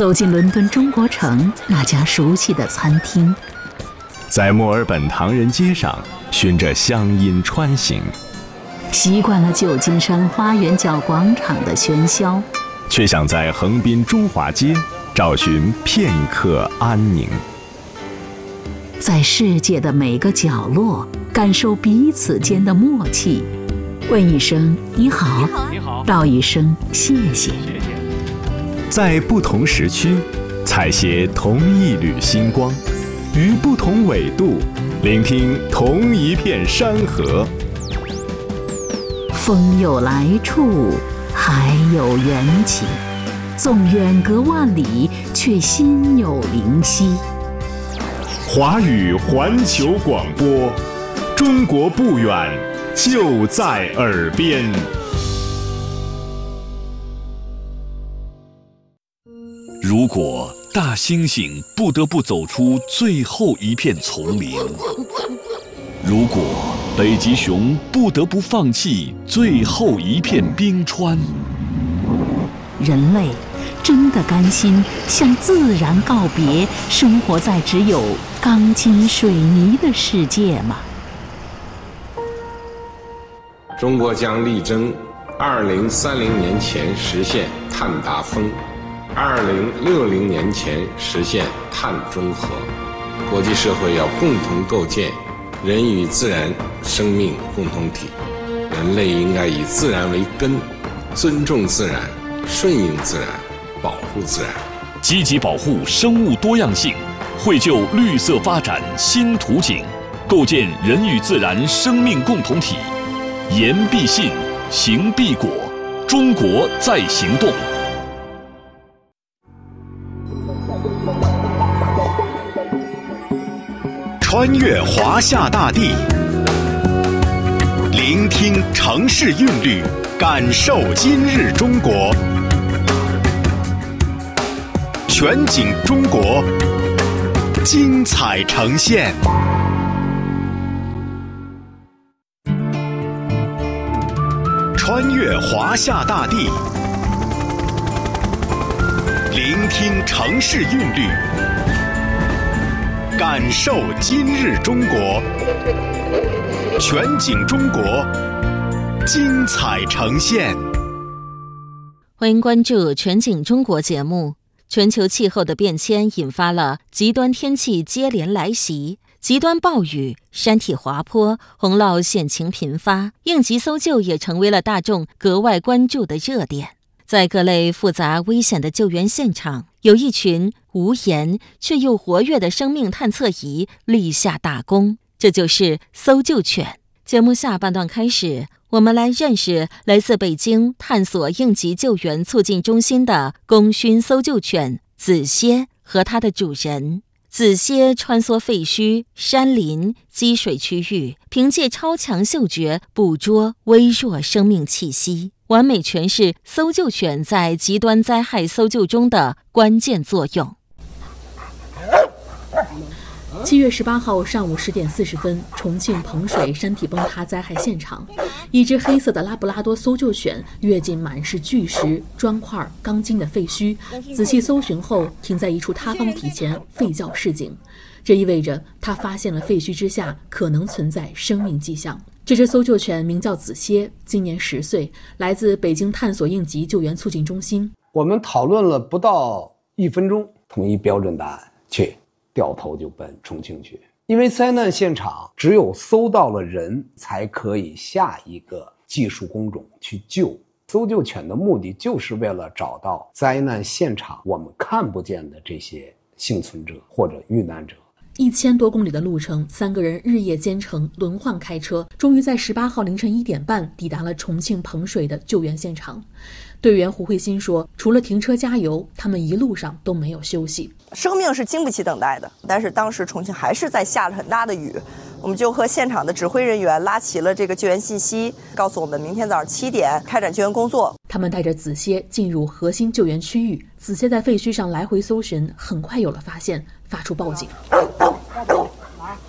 走进伦敦中国城那家熟悉的餐厅， 在墨尔本唐人街上循着乡音穿行， 习惯了旧金山花园角广场的喧嚣， 却想在横滨中华街找寻片刻安宁。 在世界的每个角落感受彼此间的默契，问一声你好， 你好， 道一声谢谢。 在不同时区采撷同一缕星光，于不同纬度聆听同一片山河。 风有来处，海有缘起，纵远隔万里，却心有灵犀。 华语环球广播，中国不远，就在耳边。 如果大猩猩不得不走出最后一片丛林，如果北极熊不得不放弃最后一片冰川， 人类真的甘心向自然告别，生活在只有钢筋水泥的世界吗？ 中国将力争2030年前实现碳达峰，2060年前实现碳中和。国际社会要共同构建人与自然生命共同体，人类应该以自然为根，尊重自然，顺应自然，保护自然， 积极保护生物多样性，绘就绿色发展新图景，构建人与自然生命共同体。言必信，行必果，中国在行动。 穿越华夏大地，聆听城市韵律，感受今日中国。全景中国，精彩呈现。穿越华夏大地，聆听城市韵律，感受今日中国。全景中国，精彩呈现。 欢迎关注全景中国节目。全球气候的变迁引发了极端天气接连来袭，极端暴雨、山体滑坡、洪涝险情频发，应急搜救也成为了大众格外关注的热点。在各类复杂危险的救援现场，有一群无言却又活跃的生命探测仪立下大功，这就是搜救犬。节目下半段开始，我们来认识来自北京探索应急救援促进中心的功勋搜救犬子歇和它的主人。子歇穿梭废墟、山林、积水区域，凭借超强嗅觉捕捉微弱生命气息，完美诠释搜救犬在极端灾害搜救中的关键作用。 7月18号上午10点40分，重庆彭水山体崩塌灾害现场，一只黑色的拉布拉多搜救犬跃进满是巨石、砖块、钢筋的废墟，仔细搜寻后停在一处塌方体前吠叫示警。这意味着它发现了废墟之下可能存在生命迹象。这只搜救犬名叫子歇，今年10岁，来自北京探索应急救援促进中心。 我们讨论了不到1分钟，统一标准答案，去掉头就奔重庆去。因为灾难现场只有搜到了人，才可以下一个技术工种去救。搜救犬的目的就是为了找到灾难现场我们看不见的这些幸存者或者遇难者。 1000多公里的路程，3个人日夜兼程，轮换开车，终于在18号凌晨1点半抵达了重庆彭水的救援现场。队员胡慧欣说，除了停车加油，他们一路上都没有休息。 生命是经不起等待的，但是当时重庆还是在下着很大的雨，我们就和现场的指挥人员拉齐了这个救援信息，告诉我们明天早上7点开展救援工作。 他们带着子歇进入核心救援区域，子歇在废墟上来回搜寻，很快有了发现，发出报警。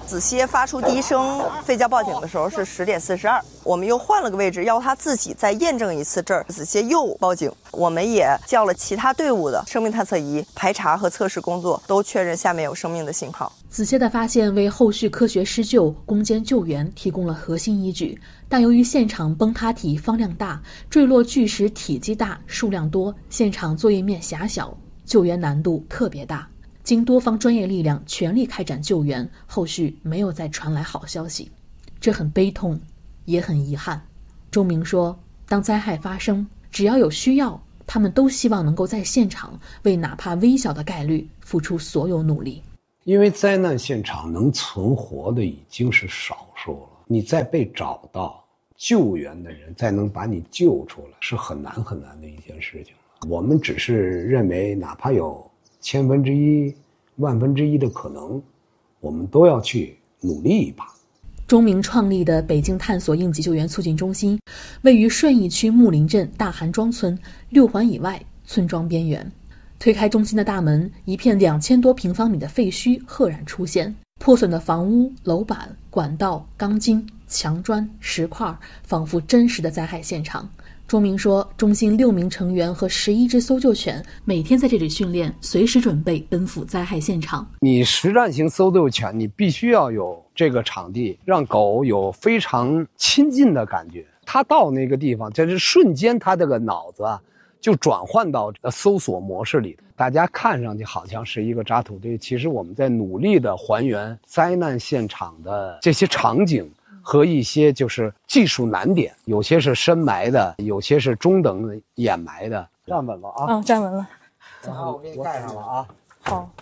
子歇发出第一声吠叫报警的时候是10点42，我们又换了个位置，要他自己再验证一次这儿，子歇又报警。我们也叫了其他队伍的生命探测仪排查和测试工作，都确认下面有生命的信号。 子歇的发现为后续科学施救、攻坚救援提供了核心依据，但由于现场崩塌体方量大，坠落巨石体积大、数量多，现场作业面狭小，救援难度特别大。经多方专业力量全力开展救援，后续没有再传来好消息，这很悲痛，也很遗憾。钟明说，当灾害发生，只要有需要，他们都希望能够在现场为哪怕微小的概率付出所有努力。 因为灾难现场能存活的已经是少数了，你再被找到救援的人，再能把你救出来，是很难很难的一件事情。我们只是认为，哪怕有1/1000、1/1000的可能，我们都要去努力一把。 钟明创立的北京探索应急救援促进中心，位于顺义区木林镇大韩庄村6环以外村庄边缘。推开中心的大门，一片2000多平方米的废墟赫然出现，破损的房屋、楼板、管道、钢筋、墙砖、石块，仿佛真实的灾害现场。钟明说，中心6名成员和11只搜救犬每天在这里训练，随时准备奔赴灾害现场。 你实战型搜救犬，你必须要有这个场地，让狗有非常亲近的感觉。它到那个地方，就是瞬间它这个脑子就转换到搜索模式里。大家看上去好像是一个渣土堆，其实我们在努力的还原灾难现场的这些场景和一些就是技术难点，有些是深埋的，有些是中等掩埋的。站稳了啊！ 站稳了。 我给你盖上了啊！ 好。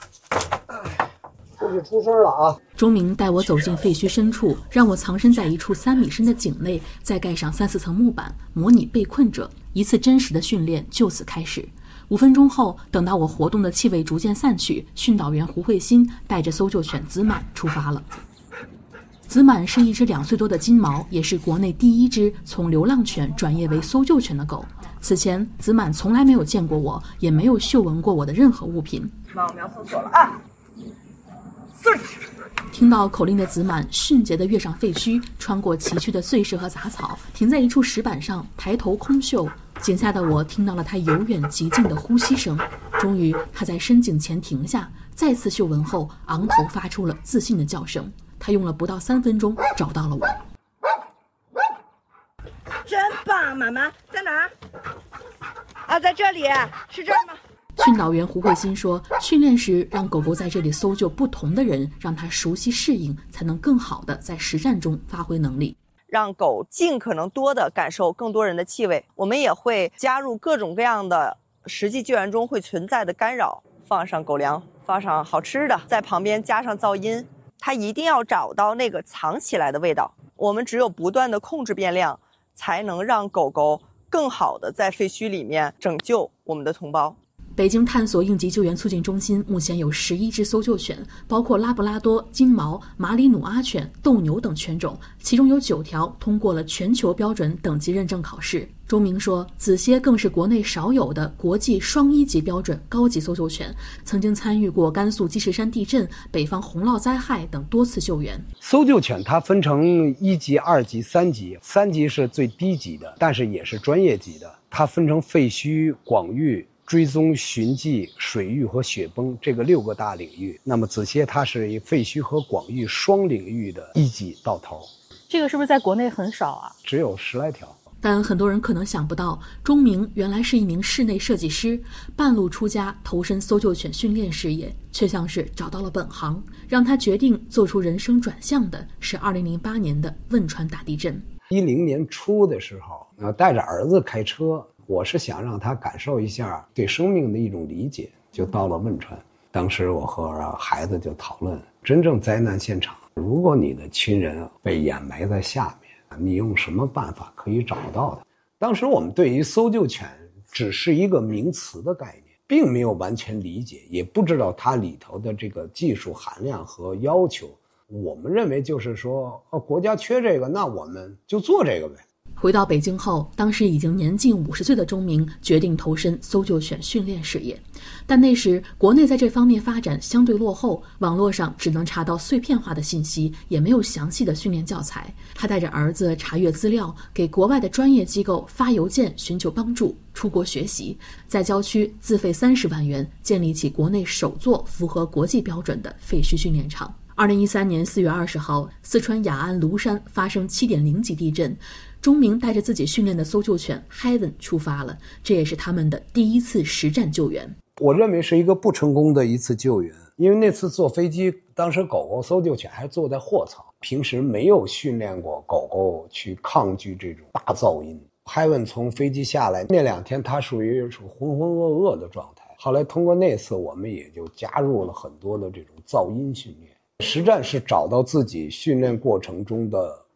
出声了啊！ 钟明带我走进废墟深处，让我藏身在一处3米深的井内，再盖上3、4层木板，模拟被困者。一次真实的训练就此开始。5分钟后，等到我活动的气味逐渐散去，训导员胡慧欣带着搜救犬子满出发了。子满是一只2岁多的金毛，也是国内第1只从流浪犬转业为搜救犬的狗。此前，子满从来没有见过我，也没有嗅闻过我的任何物品。 那我们要搜索了啊！ 听到口令的子满迅捷地跃上废墟，穿过崎岖的碎石和杂草，停在一处石板上，抬头空嗅。井下的我听到了他由远及近的呼吸声。终于，他在深井前停下，再次嗅闻后，昂头发出了自信的叫声。他用了不到3分钟找到了我。 真棒，妈妈在哪儿？啊，在这里，是这儿吗？ 训导员胡慧欣说，训练时让狗狗在这里搜救不同的人，让它熟悉适应，才能更好地在实战中发挥能力。 让狗尽可能多地感受更多人的气味。我们也会加入各种各样的实际救援中会存在的干扰，放上狗粮，放上好吃的，在旁边加上噪音。它一定要找到那个藏起来的味道。我们只有不断地控制变量，才能让狗狗更好地在废墟里面拯救我们的同胞。 北京探索应急救援促进中心目前有11只搜救犬，包括拉布拉多、金毛、马里努阿犬、斗牛等犬种，其中有9条通过了全球标准等级认证考试。钟明说，子歇更是国内少有的国际双1级标准高级搜救犬，曾经参与过甘肃积石山地震、北方洪涝灾害等多次救援。 搜救犬它分成1级、2级、3级，3级是最低级的，但是也是专业级的。它分成废墟、广域、追踪、寻迹、水域和雪崩这个6个大领域。那么子歇它是以废墟和广域双领域的1级到头。 这个是不是在国内很少啊？ 只有10来条。 但很多人可能想不到，钟明原来是一名室内设计师，半路出家投身搜救犬训练事业，却像是找到了本行。让他决定做出人生转向的是2008年的汶川大地震。 10年初的时候，带着儿子开车，我是想让他感受一下对生命的一种理解，就到了汶川。当时我和孩子就讨论，真正灾难现场，如果你的亲人被掩埋在下面，你用什么办法可以找到他？当时我们对于搜救犬只是一个名词的概念，并没有完全理解，也不知道它里头的这个技术含量和要求。我们认为就是说，国家缺这个，那我们就做这个呗。 回到北京后，当时已经年近50岁的钟鸣决定投身搜救犬训练事业。但那时国内在这方面发展相对落后，网络上只能查到碎片化的信息，也没有详细的训练教材。他带着儿子查阅资料，给国外的专业机构发邮件寻求帮助，出国学习，在郊区自费30万元建立起国内首座符合国际标准的废墟训练场。2013年4月20号，四川雅安芦山发生7.0级地震，钟鸣带着自己训练的搜救犬 Heaven 出发了，这也是他们的第一次实战救援。 我认为是一个不成功的一次救援，因为那次坐飞机，当时狗狗搜救犬还坐在货舱，平时没有训练过狗狗去抗拒这种大噪音。Heaven 从飞机下来那2天，他属于浑浑噩噩的状态。后来通过那次，我们也就加入了很多的这种噪音训练。实战是找到自己训练过程中的